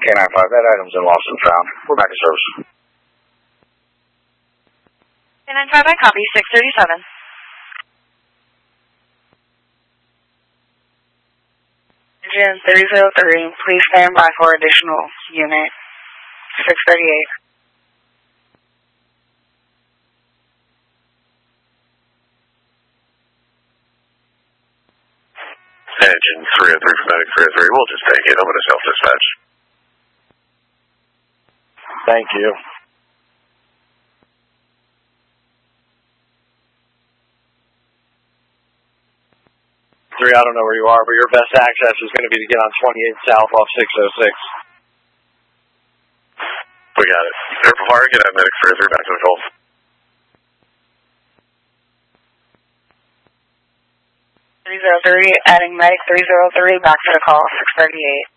K95, that item's been lost and found. We're back to service. K95, I copy 637. Engine 303, please stand by for additional unit 638. Engine 303 for Medic 303, we'll just take it. I'm going to self-dispatch. Thank you. 3, I don't know where you are, but your best access is going to be to get on 28 South off 606. We got it. Air for fire, get out Medic 303 back to the Gulf. 303, adding Medic 303 back to the call, 638.